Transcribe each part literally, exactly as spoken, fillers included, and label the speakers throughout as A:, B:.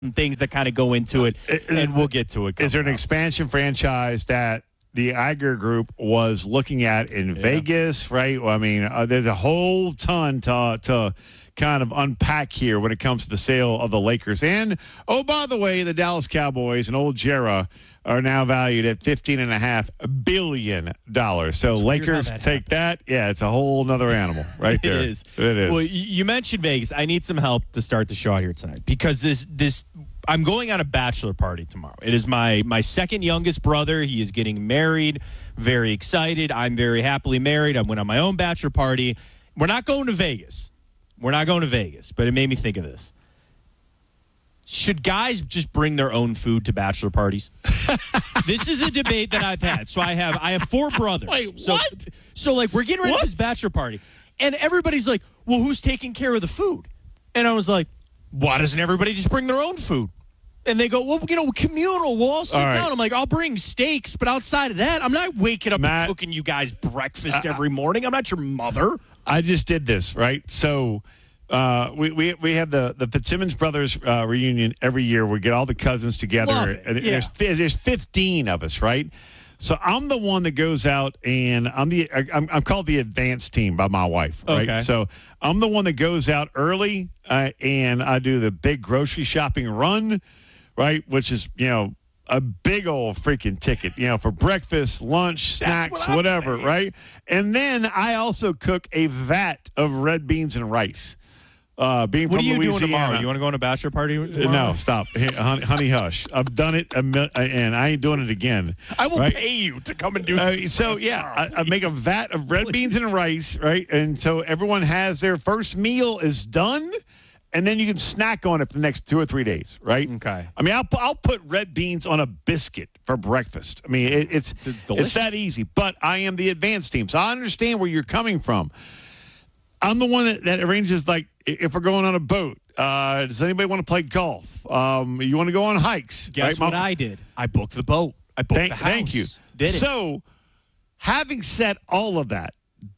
A: things that kind of go into it, and we'll get to it.
B: Is there an
A: up.
B: expansion franchise that the Iger Group was looking at in yeah. Vegas, right? Well, I mean, uh, there's a whole ton to, to kind of unpack here when it comes to the sale of the Lakers. And, oh, by the way, the Dallas Cowboys and old Jera are now valued at fifteen point five billion dollars. So it's Lakers that take happens. that. Yeah, it's a whole nother animal right there.
A: It is.
B: It is.
A: Well, you mentioned Vegas. I need some help to start the show out here tonight because this this I'm going on a bachelor party tomorrow. It is my my second youngest brother. He is getting married. Very excited. I'm very happily married. I went on my own bachelor party. We're not going to Vegas. We're not going to Vegas, but it made me think of this. Should guys just bring their own food to bachelor parties? This is a debate that I've had. So I have I have four brothers.
B: Wait,
A: so,
B: what?
A: So, like, we're getting ready
B: what?
A: for this bachelor party. And everybody's like, well, who's taking care of the food? And I was like, why doesn't everybody just bring their own food? And they go, well, you know, communal. We'll all sit all right. down. I'm like, I'll bring steaks. But outside of that, I'm not waking up
B: Matt,
A: and cooking you guys breakfast uh, every morning. I'm not your mother.
B: I just did this, right? So... Uh, we, we we have the, the Fitzsimmons Brothers uh, reunion every year. We get all the cousins together. And
A: yeah.
B: there's, there's fifteen of us, right? So I'm the one that goes out, and I'm the I'm, I'm called the advanced team by my wife, right?
A: Okay.
B: So I'm the one that goes out early, uh, and I do the big grocery shopping run, right? Which is, you know, a big old freaking ticket, you know, for breakfast, lunch, snacks,
A: what
B: whatever,
A: saying.
B: right? And then I also cook a vat of red beans and rice. Uh, being
A: what
B: from
A: are you
B: Louisiana,
A: doing tomorrow? You want to go on a bachelor party tomorrow?
B: No, stop. Hey, honey, honey, hush. I've done it, a mil- and I ain't doing it again.
A: I will
B: right?
A: pay you to come and do
B: uh,
A: this.
B: So, yeah, I, I make a vat of red beans and rice, right? And so everyone has their first meal is done, and then you can snack on it for the next two or three days, right?
A: Okay.
B: I mean, I'll, I'll put red beans on a biscuit for breakfast. I mean, it, it's,
A: it's,
B: it's that easy. But I am the advanced team, so I understand where you're coming from. I'm the one that, that arranges, like, if we're going on a boat, uh, does anybody want to play golf? Um, you want to go on hikes?
A: Guess
B: right?
A: what I did? I booked the boat. I booked
B: thank,
A: the house.
B: Thank you.
A: Did it.
B: So, having said all of that,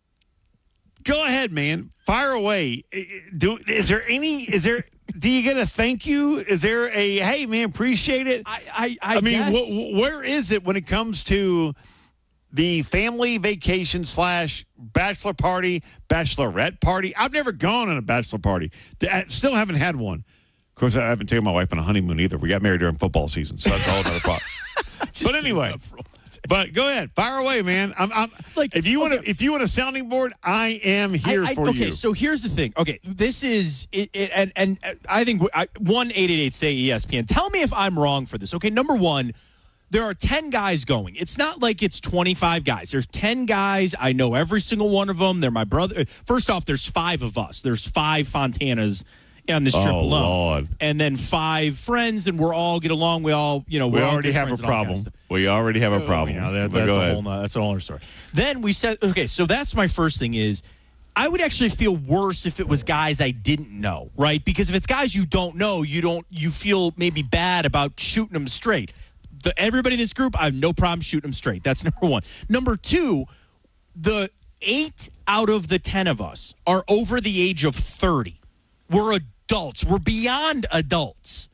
B: go ahead, man. Fire away. Do is there any? Is there? Do you get a thank you? Is there a hey, man, appreciate it?
A: I I, I,
B: I mean,
A: guess.
B: wh- where is it when it comes to the family vacation slash bachelor party, bachelorette party? I've never gone on a bachelor party. I still haven't had one. Of course, I haven't taken my wife on a honeymoon either. We got married during football season, so that's a whole other problem. But anyway, but go ahead, fire away, man. I'm, I'm like, if you want
A: okay.
B: to, if you want a sounding board, I am here
A: I, I,
B: for
A: okay,
B: you.
A: Okay, so here's the thing. Okay, this is it, it, and and I think I, one eight eight eight say E S P N. Tell me if I'm wrong for this. Okay, number one. There are ten guys going. It's not like it's twenty-five guys. There's ten guys. I know every single one of them. They're my brother. First off, there's five of us. There's five Fontanas on this trip
B: oh,
A: alone.
B: Lord.
A: And then five friends, and we're all get along. We all, you know,
B: we
A: we're
B: already
A: all
B: have a problem. Kind of we already have a problem.
A: Oh, yeah, that, that's, a whole, that's a whole other story. Then we said, okay, so that's my first thing is, I would actually feel worse if it was guys I didn't know, right? Because if it's guys you don't know, you don't, you feel maybe bad about shooting them straight. The, everybody in this group, I have no problem shooting them straight. That's number one. Number two, the eight out of the ten of us are over the age of thirty. We're adults. We're beyond adults.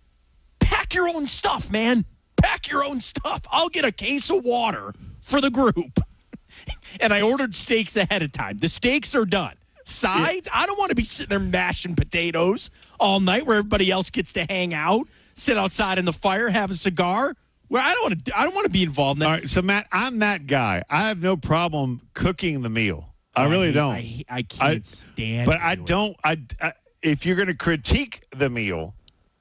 A: Pack your own stuff, man. Pack your own stuff. I'll get a case of water for the group. And I ordered steaks ahead of time. The steaks are done. Sides, yeah. I don't want to be sitting there mashing potatoes all night where everybody else gets to hang out. Sit outside in the fire, have a cigar. Well, I don't want to. I don't want to be involved in that.
B: All right, so Matt, I'm that guy. I have no problem cooking the meal. I
A: oh,
B: really
A: I,
B: don't.
A: I, I can't I, stand.
B: But I
A: do
B: don't. I, I if you're going to critique the meal,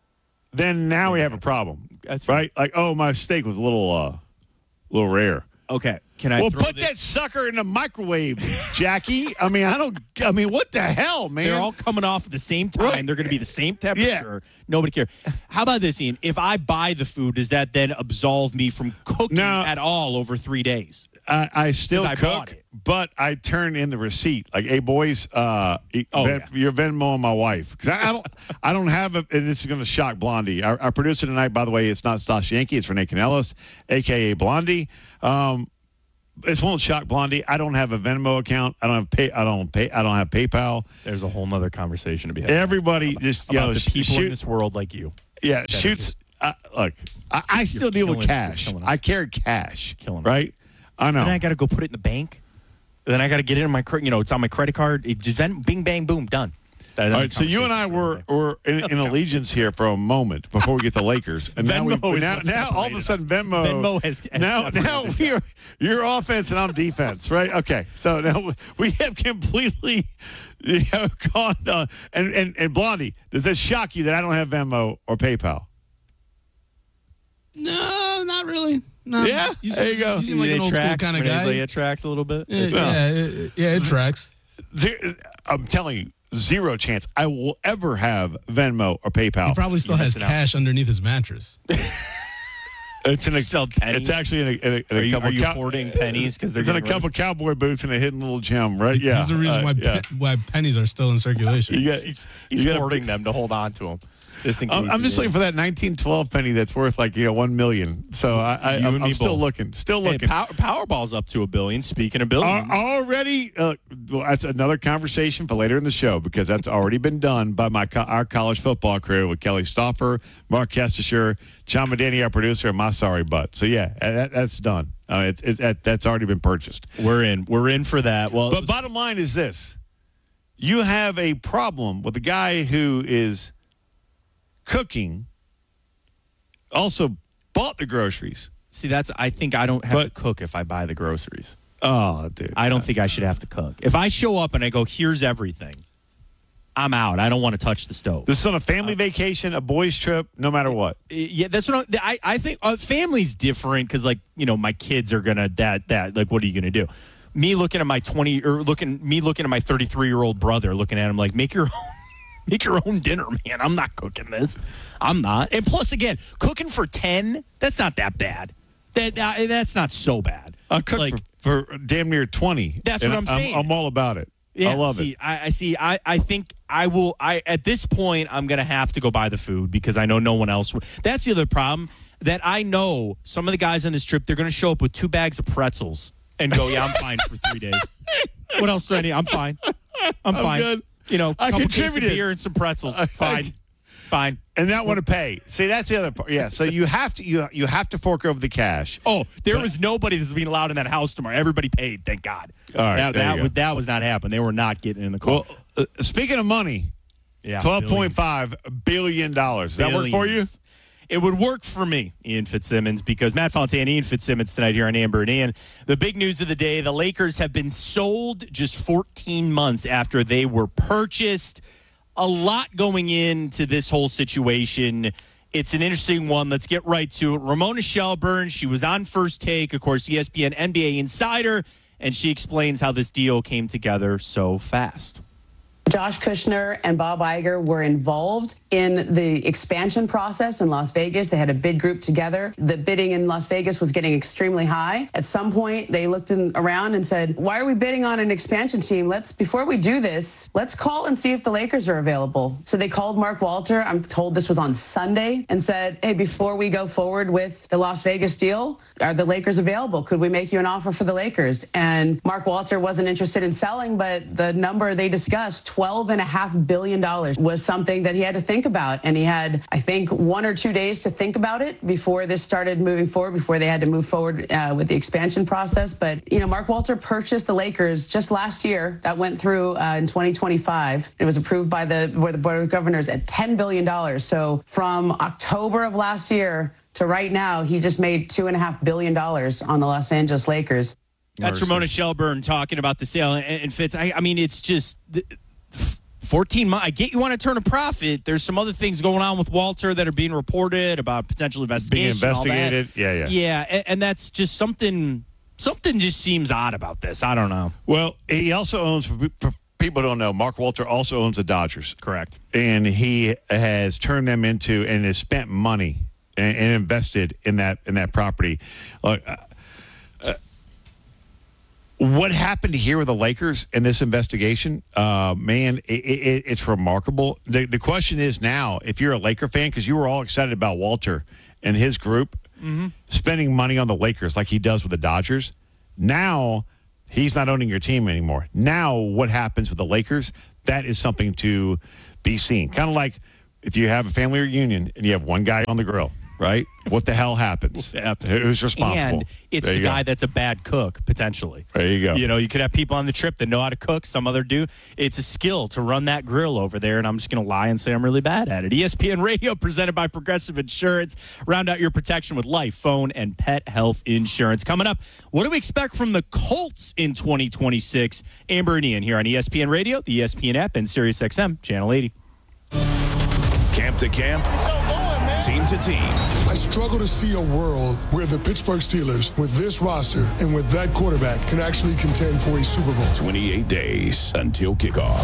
B: then now yeah. we have a problem.
A: That's
B: right. Like, oh, my steak was a little, uh, a little rare.
A: Okay, can I?
B: Well,
A: throw
B: put
A: this?
B: that sucker in the microwave, Jackie. I mean, I don't. I mean, what the hell, man?
A: They're all coming off at the same time.
B: Right.
A: They're going to be the same temperature.
B: Yeah.
A: Nobody cares. How about this, Ian? If I buy the food, does that then absolve me from cooking
B: no,
A: at all over three days?
B: I, I still
A: I
B: cook, but I turn in the receipt. Like, hey, boys, uh,
A: oh,
B: Ven-
A: yeah.
B: you're Venmoing my wife because I, I don't. I don't have a. And this is going to shock Blondie. Our, our producer tonight, by the way, it's not Stas Yankee. It's Renee Canellis, a k a. Blondie. Um, This won't shock Blondie. I don't have a Venmo account. I don't have pay. I don't pay. I don't have PayPal.
A: There's a whole nother conversation to be had.
B: Everybody just
A: about
B: you know,
A: the people
B: shoot,
A: in this world like you.
B: Yeah, shoots. Uh, look, I, I still deal
A: killing-
B: with cash.
A: you're killing us.
B: I carry cash.
A: Killing us.
B: right? I know.
A: Then I got to go put it in the bank. Then I got to get it in my credit. You know, it's on my credit card. It just then, bing, bang, boom, done. That-
B: All
A: that's
B: right, so you and I were were in, in allegiance here for a moment before we get to Lakers, and now we
A: Venmo is
B: now,
A: what
B: now all of a
A: separated
B: sudden
A: us.
B: Venmo
A: Venmo has- has
B: now
A: separated
B: now
A: us.
B: we're you're offense and I'm defense, right? Okay, so now we have completely you know, gone uh, and and and Blondie, does that shock you that I don't have Venmo or PayPal?
C: No, not really. No.
B: Yeah?
C: you
B: There you go.
C: You seem like an old school kind of guy.
A: It tracks a little bit.
C: Yeah, yeah, it, yeah, it tracks.
B: There, I'm telling you, zero chance I will ever have Venmo or PayPal.
C: He probably still
A: You're
C: has
A: missing out.
C: cash underneath his mattress.
B: It's in a,
A: Sell pennies?
B: it's actually in a, in a, in a
A: Are you,
B: couple
A: are you
B: cow-
A: hoarding pennies? Because they're
B: It's in a
A: getting rid of-
B: couple cowboy boots and a hidden little gem, right? Yeah.
C: That's the reason
B: uh,
C: why
B: yeah.
C: pe- why pennies are still in circulation.
B: You got-
A: He's, he's
B: you gotta-
A: hoarding them to hold on to them. Just in
B: I'm,
A: case
B: I'm just
A: he
B: looking for that nineteen twelve penny that's worth like you know one million. So I, I
A: You
B: I'm,
A: and
B: I'm
A: me
B: still
A: both.
B: looking, still
A: Hey,
B: looking.
A: Power, Powerball's up to a billion. Speaking of
B: Al-
A: billions,
B: already, uh, well, that's another conversation for later in the show because that's already been done by my co- our college football crew with Kelly Stoffer, Mark Kestisher, John Medani, our producer, and my sorry butt. So yeah, that, that's done. Uh, it's it's that, that's already been purchased.
A: we're in. We're in for that. Well,
B: But bottom line is this: you have a problem with a guy who is cooking, also bought the groceries.
A: see, that's. I think I don't have
B: But-
A: to cook if I buy the groceries.
B: Oh, dude.
A: I don't think I should have to cook. If I show up and I go, here's everything, I'm out. I don't want to touch the stove.
B: This is on a family vacation, a boys' trip, no matter what.
A: Yeah, that's what I, I, I think. Uh, family's different because, like, you know, my kids are gonna that that like, what are you gonna do? Me looking at my twenty or looking me looking at my thirty-three year old brother, looking at him like, make your own, make your own dinner, man. I'm not cooking this. I'm not. And plus, again, cooking for ten, that's not that bad. That uh, that's not so bad.
B: I cooked
A: like,
B: for, for damn near twenty.
A: That's
B: and
A: what I'm saying.
B: I'm, all about it.
A: Yeah,
B: I love
A: see,
B: it.
A: I, I see. I, I think I will. I at this point, I'm gonna have to go buy the food because I know no one else. Will. That's the other problem. That I know some of the guys on this trip, they're gonna show up with two bags of pretzels and go, "Yeah, I'm fine for three days." What else do I need? I'm fine. I'm, fine.
B: good.
A: You know, a
B: I
A: couple cases of
B: contributed.
A: beer and some pretzels.
B: I-
A: Fine, fine.
B: And not want to pay. See, that's the other part. Yeah, so you have to you you have to fork over the cash.
A: Oh, there was nobody that's being allowed in that house tomorrow. Everybody paid, thank God.
B: All right,
A: that
B: there you
A: that,
B: go.
A: was, that was not happening. They were not getting in the car.
B: Well, uh, speaking of money,
A: yeah,
B: twelve point five billion dollars. Does that work for you?
A: Billions. It would work for me, Ian Fitzsimmons, because Matt Fontaine, Ian Fitzsimmons tonight here on Amber and Ian. The big news of the day, the Lakers have been sold just fourteen months after they were purchased. A lot going into this whole situation. It's an interesting one. Let's get right to it. Ramona Shelburne, she was on First Take, of course, E S P N N B A insider, and she explains how this deal came together so fast.
D: Josh Kushner and Bob Iger were involved in the expansion process in Las Vegas. They had a bid group together. The bidding in Las Vegas was getting extremely high. At some point, they looked in, around and said, why are we bidding on an expansion team? Let's, before we do this, let's call and see if the Lakers are available. So they called Mark Walter. I'm told this was on Sunday and said, hey, before we go forward with the Las Vegas deal, are the Lakers available? Could we make you an offer for the Lakers? And Mark Walter wasn't interested in selling, but the number they discussed, twelve and a half billion dollars, was something that he had to think about. And he had, I think, one or two days to think about it before this started moving forward, before they had to move forward uh, with the expansion process. But, you know, Mark Walter purchased the Lakers just last year. That went through uh, in twenty twenty-five. It was approved by the, by the Board of Governors at ten billion dollars. So from October of last year to right now, he just made two and a half billion dollars on the Los Angeles Lakers.
A: That's Ramona Shelburne talking about the sale. And, and Fitz, I, I mean, it's just fourteen months. I get you want to turn a profit. There's some other things going on with Walter that are being reported about potential investigation.
B: Being
A: all that.
B: investigated. Yeah, yeah.
A: Yeah, and, and that's just something, something just seems odd about this. I don't know.
B: Well, he also owns, for for people who don't know, Mark Walter also owns the Dodgers.
A: Correct.
B: And he has turned them into and has spent money and, and invested in that in that property. Look, uh, uh, what happened here with the Lakers in this investigation, uh, man, it, it, it's remarkable. The, the question is now, if you're a Laker fan, because you were all excited about Walter and his group
A: Mm-hmm.
B: spending money on the Lakers like he does with the Dodgers, now he's not owning your team anymore. Now what happens with the Lakers, that is something to be seen. Kind of like if you have a family reunion and you have one guy on the grill, right? What the hell happens? Who's responsible?
A: And it's
B: There
A: the
B: you go.
A: guy that's a bad cook, potentially.
B: There you go.
A: You know, you could have people on the trip that know how to cook. Some other do. It's a skill to run that grill over there, and I'm just going to lie and say I'm really bad at it. E S P N Radio, presented by Progressive Insurance. Round out your protection with life, phone, and pet health insurance. Coming up, what do we expect from the Colts in twenty twenty-six? Amber and Ian here on E S P N Radio, the E S P N app, and SiriusXM, Channel eighty.
E: Camp to camp, team to team.
F: I struggle to see a world where the Pittsburgh Steelers, with this roster and with that quarterback, can actually contend for a Super Bowl.
E: twenty-eight days until kickoff.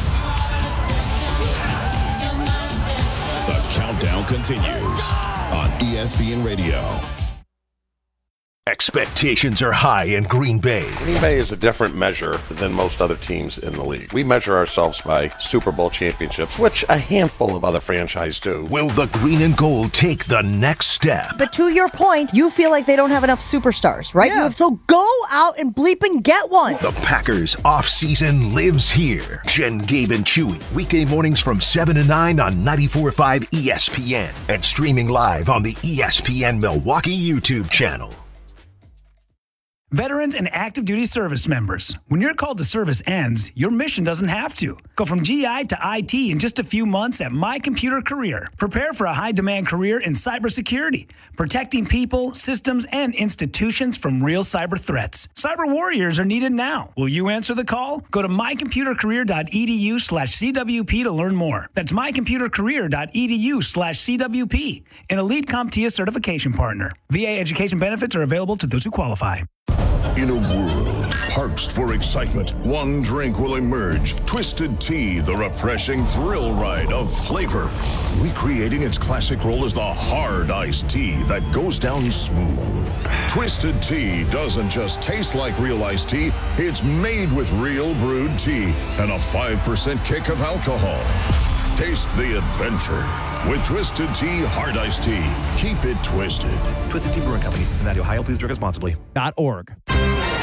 E: The countdown continues on E S P N Radio.
G: Expectations are high in Green Bay.
H: Green Bay is a different measure than most other teams in the league. We measure ourselves by Super Bowl championships, which a handful of other franchises do.
G: Will the green and gold take the next step?
I: But to your point, you feel like they don't have enough superstars, right?
J: Yeah.
I: You, so go out and bleep and get one.
G: The Packers off-season lives here. Jen, Gabe, and Chewy. Weekday mornings from seven to nine on ninety-four point five E S P N and streaming live on the E S P N Milwaukee YouTube channel.
K: Veterans and active duty service members, when your call to service ends, your mission doesn't have to. Go from G I to I T in just a few months at My Computer Career. Prepare for a high-demand career in cybersecurity, protecting people, systems, and institutions from real cyber threats. Cyber warriors are needed now. Will you answer the call? Go to mycomputercareer.edu slash CWP to learn more. That's mycomputercareer.edu slash CWP, an Elite CompTIA certification partner. V A education benefits are available to those who qualify.
E: In a world parched for excitement, one drink will emerge. Twisted Tea, the refreshing thrill ride of flavor. Recreating its classic role as the hard iced tea that goes down smooth. Twisted Tea doesn't just taste like real iced tea, it's made with real brewed tea and a five percent kick of alcohol. Taste the adventure with Twisted Tea Hard Iced Tea. Keep it twisted.
L: Twisted Tea Brewing Company, Cincinnati, Ohio. Please drink responsibly.
A: Dot org.